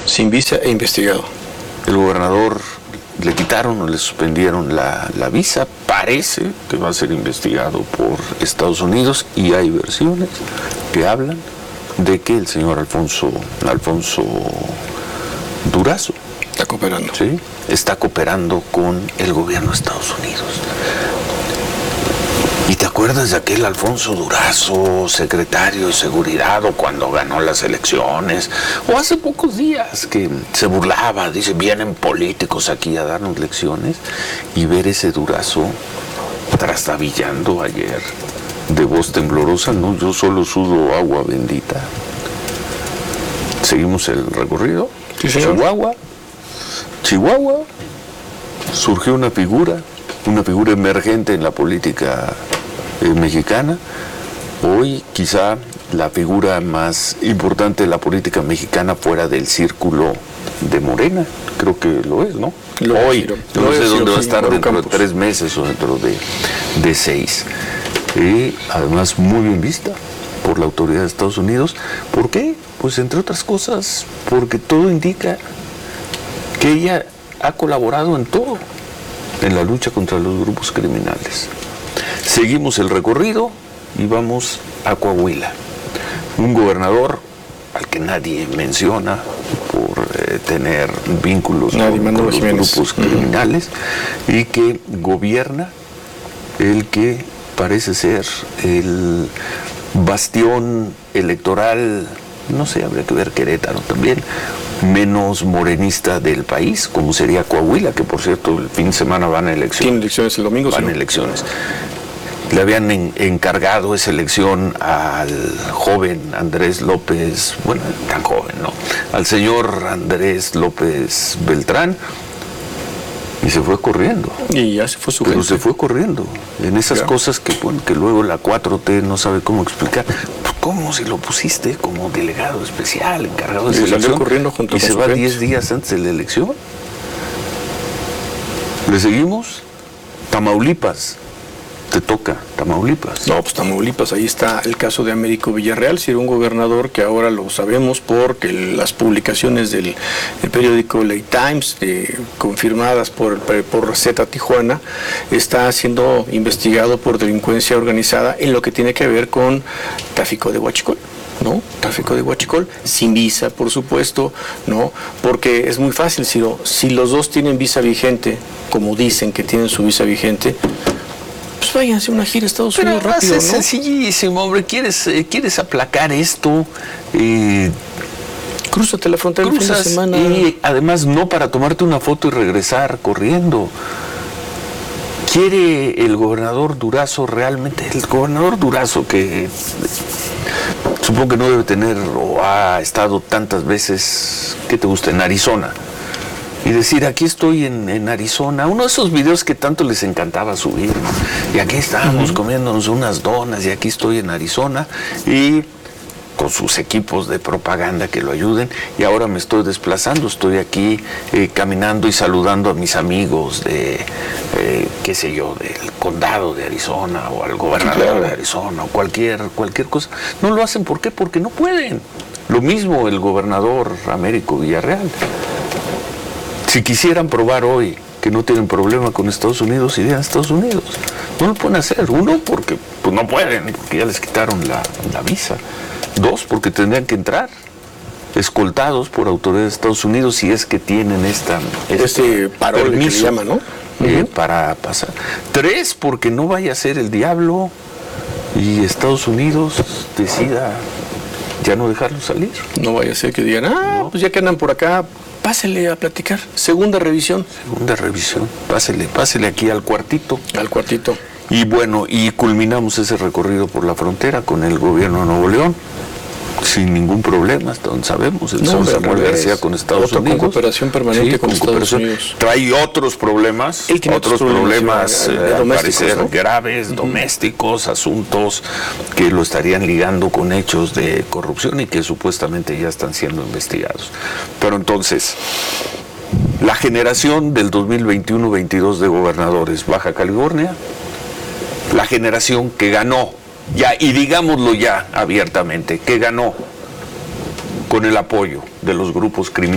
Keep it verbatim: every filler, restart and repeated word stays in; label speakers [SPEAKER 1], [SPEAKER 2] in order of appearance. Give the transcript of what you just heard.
[SPEAKER 1] Sin visa e investigado.
[SPEAKER 2] El gobernador le quitaron o le suspendieron la, la visa. Parece que va a ser investigado por Estados Unidos y hay versiones que hablan de que el señor Alfonso, Alfonso Durazo
[SPEAKER 1] está cooperando.
[SPEAKER 2] ¿Sí? Está cooperando con el gobierno de Estados Unidos. ¿Y te acuerdas de aquel Alfonso Durazo, secretario de Seguridad, o cuando ganó las elecciones? O hace pocos días que se burlaba, dice, vienen políticos aquí a darnos lecciones, y ver ese Durazo trastabillando ayer de voz temblorosa, no, yo solo sudo agua bendita. Seguimos el recorrido.
[SPEAKER 1] Sí, señor.
[SPEAKER 2] Chihuahua, Chihuahua, surgió una figura, una figura emergente en la política eh, mexicana. Hoy quizá la figura más importante de la política mexicana fuera del círculo de Morena, creo que lo es, ¿no?
[SPEAKER 1] Lo
[SPEAKER 2] Hoy,
[SPEAKER 1] Ciro,
[SPEAKER 2] no
[SPEAKER 1] lo
[SPEAKER 2] sé
[SPEAKER 1] es,
[SPEAKER 2] dónde
[SPEAKER 1] Ciro,
[SPEAKER 2] va a estar
[SPEAKER 1] Ciro,
[SPEAKER 2] dentro
[SPEAKER 1] Campos.
[SPEAKER 2] de tres meses o dentro de, de seis. Y además muy bien vista por la autoridad de Estados Unidos. ¿Por qué? Pues entre otras cosas, porque todo indica que ella ha colaborado en todo, en la lucha contra los grupos criminales. Seguimos el recorrido y vamos a Coahuila. Un gobernador al que nadie menciona por eh, tener vínculos
[SPEAKER 1] Nadie,
[SPEAKER 2] con,
[SPEAKER 1] Manolo
[SPEAKER 2] con los
[SPEAKER 1] Jiménez.
[SPEAKER 2] grupos criminales, uh-huh. y que gobierna el que parece ser el bastión electoral, no sé, habría que ver Querétaro también, menos morenista del país, como sería Coahuila, que por cierto el fin de semana van a elecciones.
[SPEAKER 1] ¿Tiene elecciones el domingo?
[SPEAKER 2] Van a
[SPEAKER 1] ¿sí?
[SPEAKER 2] elecciones. Le habían en, encargado esa elección al joven Andrés López, bueno, tan joven, ¿no? Al señor Andrés López Beltrán, y se fue corriendo.
[SPEAKER 1] Y ya se fue su
[SPEAKER 2] Pero
[SPEAKER 1] gente.
[SPEAKER 2] se fue corriendo en esas
[SPEAKER 1] Ya.
[SPEAKER 2] cosas que, bueno, que luego la cuatro T no sabe cómo explicar. Pues, ¿cómo si lo pusiste como delegado especial, encargado de
[SPEAKER 1] Y salió
[SPEAKER 2] selección?
[SPEAKER 1] corriendo junto
[SPEAKER 2] y
[SPEAKER 1] con
[SPEAKER 2] se
[SPEAKER 1] su
[SPEAKER 2] va
[SPEAKER 1] gente.
[SPEAKER 2] diez días antes de la elección. ¿Le seguimos? Tamaulipas. Te toca, Tamaulipas.
[SPEAKER 1] No, pues Tamaulipas, ahí está el caso de Américo Villarreal, si era un gobernador que ahora lo sabemos porque las publicaciones del el periódico Ley Times, eh, confirmadas por, por Z Tijuana, está siendo investigado por delincuencia organizada en lo que tiene que ver con tráfico de huachicol. ¿No? Tráfico de huachicol, sin visa, por supuesto, ¿no? Porque es muy fácil, si, lo, si los dos tienen visa vigente, como dicen que tienen su visa vigente, pues váyanse a una gira a Estados
[SPEAKER 2] Pero
[SPEAKER 1] Unidos rápido,
[SPEAKER 2] es
[SPEAKER 1] ¿no?
[SPEAKER 2] sencillísimo, hombre. ¿Quieres, eh, quieres aplacar esto? Eh,
[SPEAKER 1] Crúzate la frontera el fin de
[SPEAKER 2] cruzas
[SPEAKER 1] semana.
[SPEAKER 2] y además no para tomarte una foto y regresar corriendo. ¿Quiere el gobernador Durazo realmente? El gobernador Durazo, que supongo que no debe tener o ha estado tantas veces, ¿qué te gusta? En Arizona. Y decir, aquí estoy en, en Arizona, uno de esos videos que tanto les encantaba subir, ¿no? Y aquí estamos uh-huh. comiéndonos unas donas y aquí estoy en Arizona y con sus equipos de propaganda que lo ayuden, y ahora me estoy desplazando, estoy aquí eh, caminando y saludando a mis amigos de, eh, qué sé yo, del condado de Arizona o al gobernador claro. de Arizona o cualquier, cualquier cosa. No lo hacen, ¿por qué? Porque no pueden. Lo mismo el gobernador Américo Villarreal. Si quisieran probar hoy que no tienen problema con Estados Unidos, irían a Estados Unidos. No lo pueden hacer. Uno, porque pues no pueden, porque ya les quitaron la, la visa. Dos, porque tendrían que entrar escoltados por autoridades de Estados Unidos si es que tienen esta, este,
[SPEAKER 1] este parole que se llama, ¿no?
[SPEAKER 2] Eh,
[SPEAKER 1] uh-huh.
[SPEAKER 2] para pasar. Tres, porque no vaya a ser el diablo y Estados Unidos decida ya no dejarlo salir.
[SPEAKER 1] No vaya a ser que digan, ah, no. pues ya que andan por acá, pásele a platicar. Segunda revisión.
[SPEAKER 2] Segunda revisión. Pásele, pásele aquí al cuartito.
[SPEAKER 1] Al cuartito.
[SPEAKER 2] Y bueno, y culminamos ese recorrido por la frontera con el gobierno de Nuevo León, sin ningún problema, hasta donde sabemos, el no, señor Samuel García con Estados
[SPEAKER 1] Otro
[SPEAKER 2] Unidos.
[SPEAKER 1] Con cooperación permanente
[SPEAKER 2] sí,
[SPEAKER 1] con, con
[SPEAKER 2] Estados
[SPEAKER 1] cooperación.
[SPEAKER 2] Unidos. Trae otros problemas, otros problemas, problemas eh, al parecer ¿no? graves, uh-huh. domésticos, asuntos que lo estarían ligando con hechos de corrupción y que supuestamente ya están siendo investigados. Pero entonces, la generación del dos mil veintiuno veintidós de gobernadores Baja California, la generación que ganó, ya, y digámoslo ya abiertamente, que ganó con el apoyo de los grupos criminales.